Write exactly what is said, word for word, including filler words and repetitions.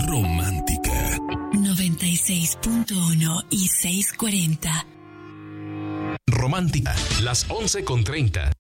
romántica. noventa y seis punto uno y seiscientos cuarenta. Romántica, las once con treinta.